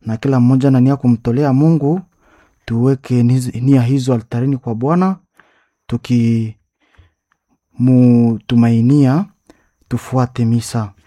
na kila mmoja na nia kumtolea Mungu. Tuweke nia hizo altarini kwa Bwana, tukimutumainia. Tufuate misa.